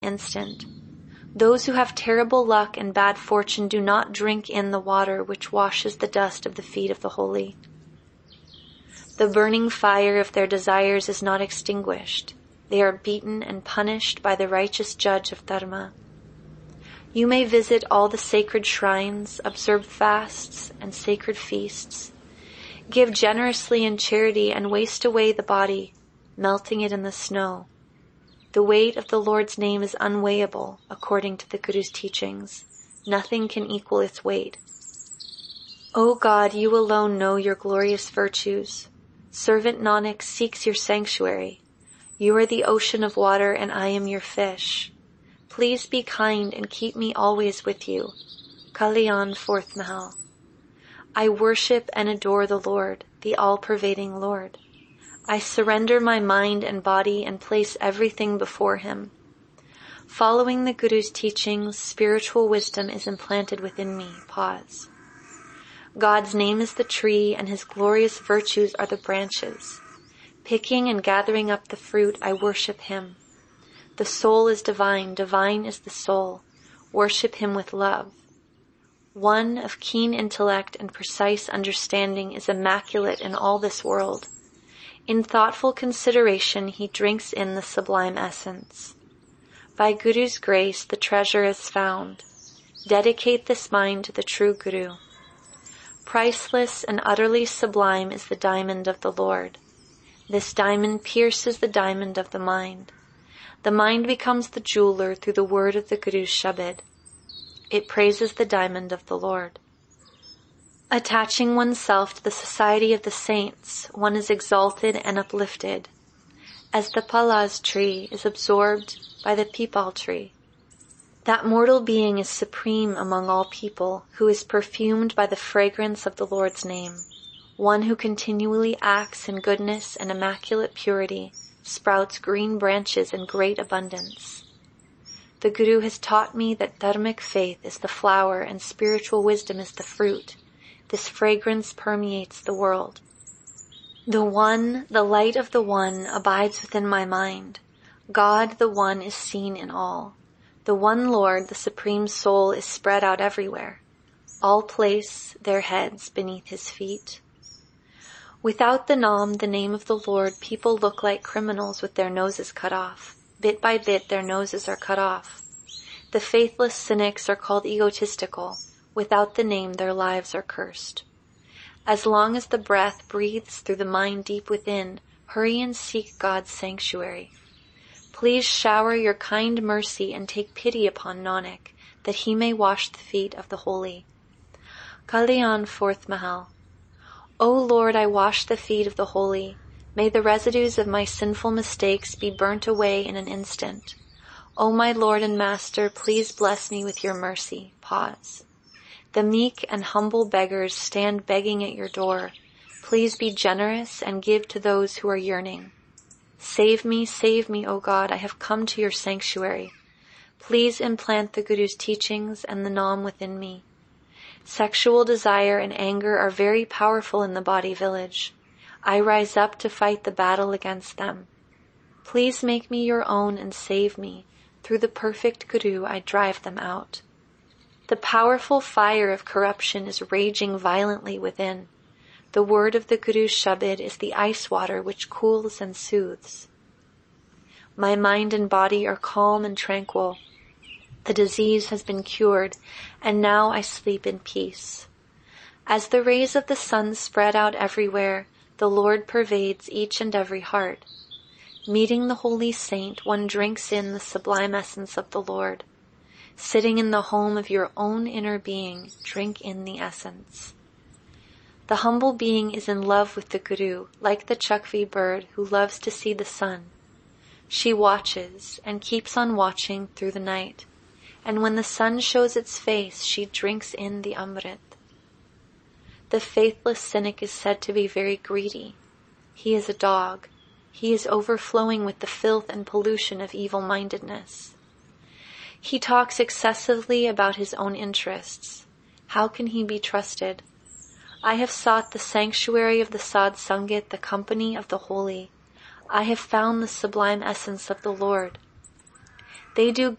instant. Those who have terrible luck and bad fortune do not drink in the water which washes the dust of the feet of the holy. The burning fire of their desires is not extinguished. They are beaten and punished by the righteous judge of Dharma. You may visit all the sacred shrines, observe fasts and sacred feasts, give generously in charity and waste away the body, melting it in the snow. The weight of the Lord's name is unweighable, according to the Guru's teachings. Nothing can equal its weight. O God, you alone know your glorious virtues. Servant Nanak seeks your sanctuary. You are the ocean of water and I am your fish. Please be kind and keep me always with you. Kalyan, 4th Mahal. I worship and adore the Lord, the all-pervading Lord. I surrender my mind and body and place everything before Him. Following the Guru's teachings, spiritual wisdom is implanted within me. Pause. God's name is the tree and His glorious virtues are the branches. Picking and gathering up the fruit, I worship Him. The soul is divine, divine is the soul. Worship Him with love. One of keen intellect and precise understanding is immaculate in all this world. In thoughtful consideration, he drinks in the sublime essence. By Guru's grace, the treasure is found. Dedicate this mind to the true Guru. Priceless and utterly sublime is the diamond of the Lord. This diamond pierces the diamond of the mind. The mind becomes the jeweler through the word of the Guru's Shabad. It praises the diamond of the Lord. Attaching oneself to the society of the saints, one is exalted and uplifted, as the palaz tree is absorbed by the pipal tree. That mortal being is supreme among all people, who is perfumed by the fragrance of the Lord's name. One who continually acts in goodness and immaculate purity sprouts green branches in great abundance. The Guru has taught me that dharmic faith is the flower and spiritual wisdom is the fruit. This fragrance permeates the world. The One, the light of the One, abides within my mind. God, the One, is seen in all. The One Lord, the Supreme Soul, is spread out everywhere. All place their heads beneath His feet. Without the Nam, the name of the Lord, people look like criminals with their noses cut off. Bit by bit, their noses are cut off. The faithless cynics are called egotistical. Without the name, their lives are cursed. As long as the breath breathes through the mind deep within, hurry and seek God's sanctuary. Please shower your kind mercy and take pity upon Nanak, that he may wash the feet of the holy. Kalyan, 4th Mahal. O Lord, I wash the feet of the holy. May the residues of my sinful mistakes be burnt away in an instant. O my Lord and Master, please bless me with your mercy. Pause. The meek and humble beggars stand begging at your door. Please be generous and give to those who are yearning. Save me, O God, I have come to your sanctuary. Please implant the Guru's teachings and the Nam within me. Sexual desire and anger are very powerful in the body village. I rise up to fight the battle against them. Please make me your own and save me. Through the perfect Guru, I drive them out. The powerful fire of corruption is raging violently within. The word of the Guru's Shabad is the ice water which cools and soothes. My mind and body are calm and tranquil. The disease has been cured, and now I sleep in peace. As the rays of the sun spread out everywhere, the Lord pervades each and every heart. Meeting the holy saint, one drinks in the sublime essence of the Lord. Sitting in the home of your own inner being, drink in the essence. The humble being is in love with the Guru, like the chakvi bird who loves to see the sun. She watches and keeps on watching through the night, and when the sun shows its face, she drinks in the Amrit. The faithless cynic is said to be very greedy. He is a dog. He is overflowing with the filth and pollution of evil-mindedness. He talks excessively about his own interests. How can he be trusted? I have sought the sanctuary of the Sadh Sangat, the company of the holy. I have found the sublime essence of the Lord. They do